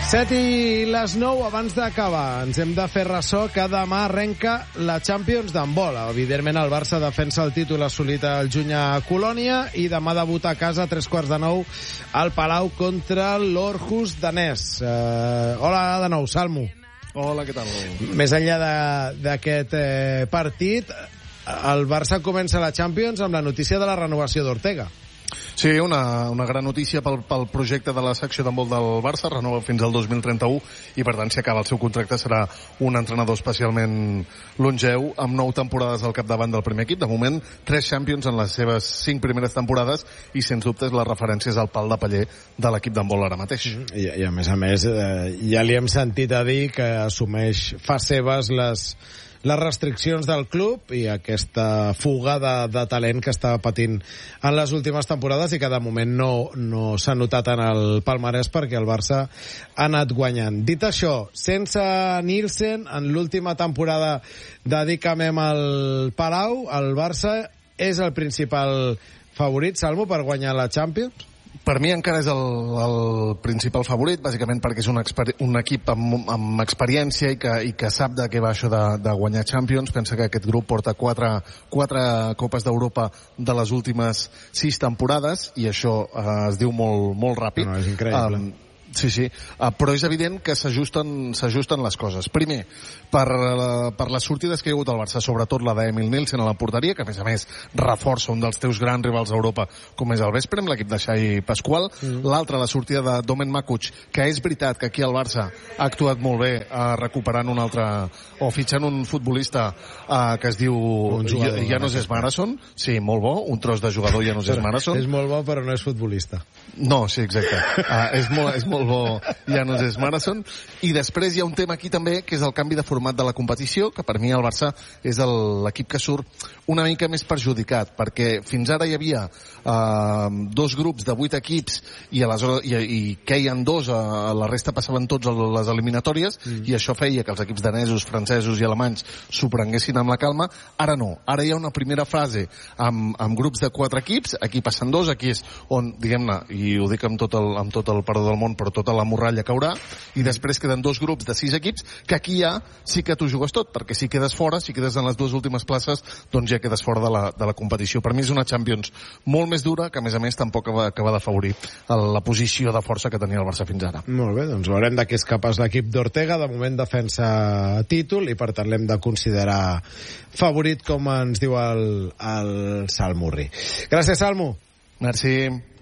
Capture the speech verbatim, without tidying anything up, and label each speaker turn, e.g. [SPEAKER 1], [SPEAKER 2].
[SPEAKER 1] set i les nou, abans d'acabar, ens hem de fer ressò que demà arrenca la Champions d'handbol. Evidentment, el Barça defensa el títol assolit al juny a Colònia i demà debuta a casa a tres quarts de nou al Palau contra l'Orhus danès. Uh, hola de nou, Salmo.
[SPEAKER 2] Hola, què tal?
[SPEAKER 1] Més enllà d'aquest eh, partit, el Barça comença la Champions amb la notícia de la renovació d'Ortega.
[SPEAKER 2] Sí, una, una gran notícia pel, pel projecte de la secció d'handbol del Barça, renova fins al dos mil trenta-u i per tant si acaba el seu contracte serà un entrenador especialment longeu amb nou temporades al capdavant del primer equip. De moment, tres Champions en les seves cinc primeres temporades i sens dubtes les referències al pal de paller de l'equip d'handbol ara mateix.
[SPEAKER 1] I, i a més a més, eh, ja li hem sentit a dir que assumeix, fa seves les les restriccions del club i aquesta fuga de, de talent que està patint en les últimes temporades i que de moment no, no s'ha notat en el palmarès perquè el Barça ha anat guanyant. Dit això, sense Nielsen, en l'última temporada de Dicamem al Palau, el Barça és el principal favorit, Salmo, per guanyar la Champions?
[SPEAKER 2] Per mi encara és el, el principal favorit, bàsicament perquè és un, un equip amb, amb experiència i que, i que sap de què va això de, de guanyar Champions. Pensa que aquest grup porta quatre, quatre Copes d'Europa de les últimes sis temporades i això eh, es diu molt, molt ràpid.
[SPEAKER 1] No, és increïble.
[SPEAKER 2] Um, Sí, sí, uh, però és evident que s'ajusten s'ajusten les coses. Primer, per, uh, per les sortides que hi ha hagut al Barça, sobretot la d'Emil Nielsen a la porteria, que a més a més reforça un dels teus grans rivals a Europa, com és el Vesprem, l'equip de Xavi Pasqual. Mm. L'altra, la sortida de Domen Makuc, que és veritat que aquí el Barça ha actuat molt bé uh, recuperant un altre, o fitxant un futbolista uh, que es diu Janos Esmarason. Sí, molt bo, un tros de jugador Janos Esmarason.
[SPEAKER 1] És molt bo, però no és futbolista.
[SPEAKER 2] No, sí, exacte. Uh, és molt, és molt bo Janos Esmarason. I després hi ha un tema aquí també, que és el canvi de format de la competició, que per mi el Barça és l'equip que surt una mica més perjudicat, perquè fins ara hi havia uh, dos grups de vuit equips i aleshores i, i queien dos, uh, la resta passaven tots a les eliminatòries, mm. i això feia que els equips danesos, francesos i alemanys s'ho prenguessin amb la calma. Ara no, ara hi ha una primera fase amb, amb grups de quatre equips, aquí passen dos, aquí és on, diguem-ne, i ho dic amb tot el, amb tot el perdó del món, però tota la morralla caurà, i després queden dos grups de sis equips, que aquí ja sí que t'ho jugues tot, perquè si quedes fora, si quedes en les dues últimes places, doncs ja quedes fora de la, de la competició. Per mi és una Champions molt més dura, que a més a més tampoc va acabar d'afavorir la posició de força que tenia el Barça fins ara.
[SPEAKER 1] Molt bé, doncs veurem de què és capaç l'equip d'Ortega. De moment defensa títol i per tant l'hem de considerar favorit, com ens diu el, el Salmurri. Gràcies, Salmo.
[SPEAKER 2] Merci.